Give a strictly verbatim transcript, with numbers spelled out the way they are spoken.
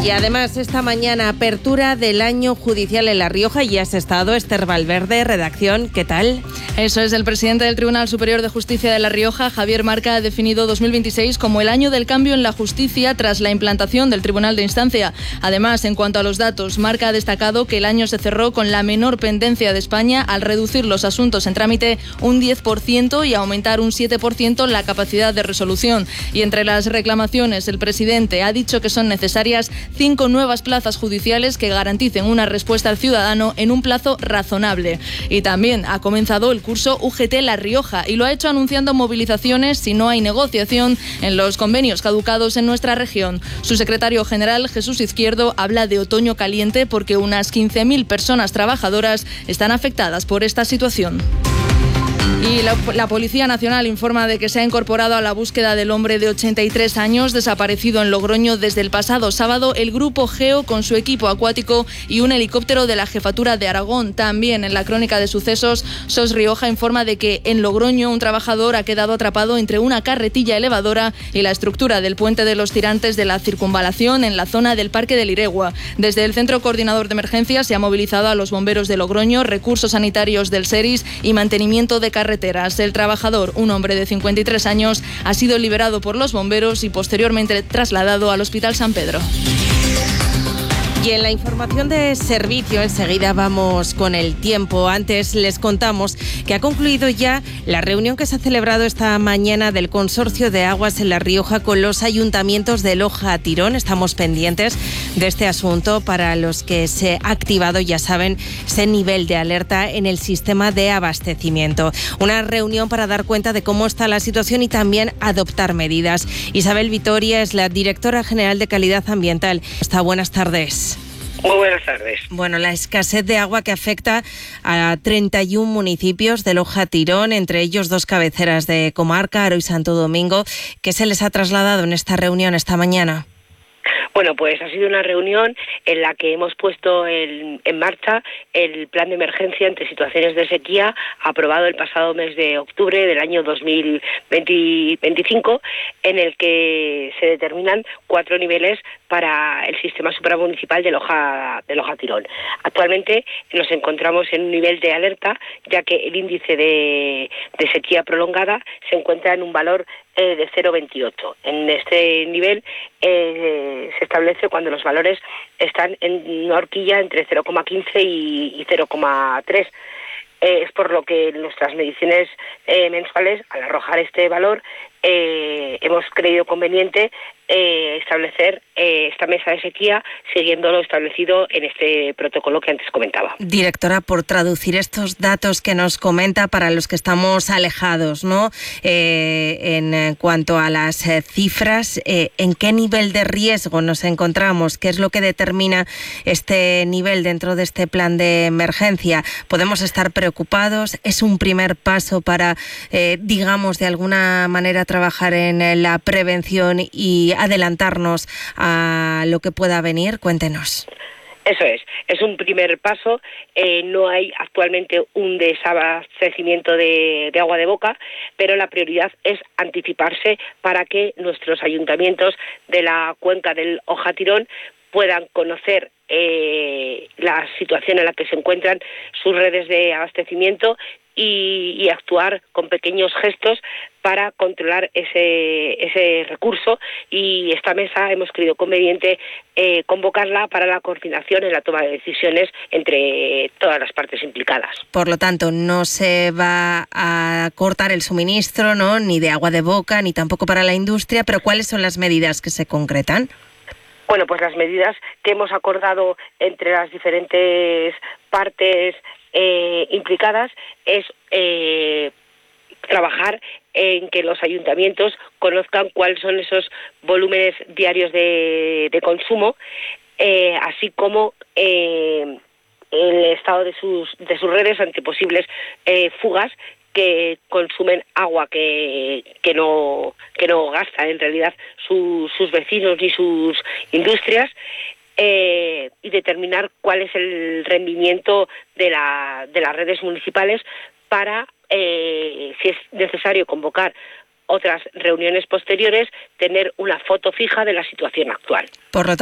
Y además, esta mañana, apertura del año judicial en La Rioja. Y has estado, Esther Valverde, redacción. ¿Qué tal? Eso es, el presidente del Tribunal Superior de Justicia de La Rioja, Javier Marca, ha definido dos mil veintiséis como el año del cambio en la justicia tras la implantación del Tribunal de Instancia. Además, en cuanto a los datos, Marca ha destacado que el año se cerró con la menor pendencia de España al reducir los asuntos en trámite un diez por ciento y aumentar un siete por ciento la capacidad de resolución. Y entre las reclamaciones, el presidente ha dicho que son necesarias cinco nuevas plazas judiciales que garanticen una respuesta al ciudadano en un plazo razonable. Y también ha comenzado el curso U G T La Rioja y lo ha hecho anunciando movilizaciones si no hay negociación en los convenios caducados en nuestra región. Su secretario general, Jesús Izquierdo, habla de otoño caliente porque unas quince mil personas trabajadoras están afectadas por esta situación. Y la, la Policía Nacional informa de que se ha incorporado a la búsqueda del hombre de ochenta y tres años desaparecido en Logroño desde el pasado sábado el Grupo Geo con su equipo acuático y un helicóptero de la Jefatura de Aragón. También en la crónica de sucesos, SOS Rioja informa de que en Logroño un trabajador ha quedado atrapado entre una carretilla elevadora y la estructura del puente de los tirantes de la circunvalación en la zona del Parque del Iregua. Desde el Centro Coordinador de Emergencias se ha movilizado a los bomberos de Logroño, recursos sanitarios del SERIS y mantenimiento de carreteras. El trabajador, un hombre de cincuenta y tres años, ha sido liberado por los bomberos y posteriormente trasladado al Hospital San Pedro. Y en la información de servicio, enseguida vamos con el tiempo. Antes les contamos que ha concluido ya la reunión que se ha celebrado esta mañana del Consorcio de Aguas en La Rioja con los ayuntamientos de Loja, Tirón. Estamos pendientes de este asunto para los que se ha activado, ya saben, ese nivel de alerta en el sistema de abastecimiento. Una reunión para dar cuenta de cómo está la situación y también adoptar medidas. Isabel Vitoria es la directora general de Calidad Ambiental. Está, buenas tardes. Muy buenas tardes. Bueno, la escasez de agua que afecta a treinta y un municipios de Loja, Tirón, entre ellos dos cabeceras de comarca, Aro y Santo Domingo. ¿Qué se les ha trasladado en esta reunión esta mañana? Bueno, pues ha sido una reunión en la que hemos puesto el, en marcha el plan de emergencia ante situaciones de sequía aprobado el pasado mes de octubre del año dos mil veinticinco, en el que se determinan cuatro niveles para el sistema supramunicipal de Loja, de Loja Tirón. Actualmente nos encontramos en un nivel de alerta, ya que el índice de, de sequía prolongada se encuentra en un valor eh, de cero coma veintiocho. En este nivel eh, se establece cuando los valores están en una horquilla entre cero coma quince y, y cero coma tres. Eh, es por lo que en nuestras mediciones eh, mensuales, al arrojar este valor, eh, hemos creído conveniente eh, establecer eh, esta mesa de sequía siguiendo lo establecido en este protocolo que antes comentaba. Directora, por traducir estos datos que nos comenta para los que estamos alejados, ¿no? Eh, en cuanto a las eh, cifras, eh, ¿en qué nivel de riesgo nos encontramos? ¿Qué es lo que determina este nivel dentro de este plan de emergencia? ¿Podemos estar preocupados? ¿Es un primer paso para, eh, digamos, de alguna manera trabajar en la prevención y adelantarnos a lo que pueda venir? Cuéntenos. Eso es, es un primer paso. Eh, no hay actualmente un desabastecimiento de, de agua de boca, pero la prioridad es anticiparse para que nuestros ayuntamientos de la cuenca del Oja Tirón puedan conocer eh, la situación en la que se encuentran sus redes de abastecimiento y, y actuar con pequeños gestos para controlar ese, ese recurso. Y esta mesa hemos creído conveniente eh, convocarla para la coordinación en la toma de decisiones entre todas las partes implicadas. Por lo tanto, no se va a cortar el suministro, ¿no?, ni de agua de boca, ni tampoco para la industria, pero ¿cuáles son las medidas que se concretan? Bueno, pues las medidas que hemos acordado entre las diferentes partes eh, implicadas es eh, trabajar en que los ayuntamientos conozcan cuáles son esos volúmenes diarios de, de consumo, eh, así como eh, el estado de sus, de sus redes ante posibles eh, fugas que consumen agua que, que no que no gastan en realidad su, sus vecinos ni sus industrias, eh, y determinar cuál es el rendimiento de la de las redes municipales para, eh, si es necesario convocar otras reuniones posteriores, tener una foto fija de la situación actual. Por lo